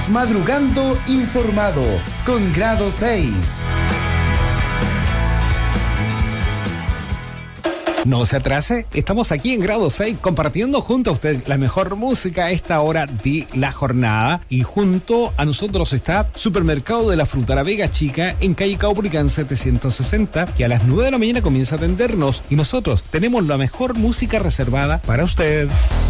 Madrugando informado con grado 6. No se atrase, estamos aquí en grado 6 compartiendo junto a usted la mejor música a esta hora de la jornada, y junto a nosotros está Supermercado de la Fruta La Vega Chica en calle Caupolicán 760, que a las 9 de la mañana comienza a atendernos, y nosotros tenemos la mejor música reservada para usted.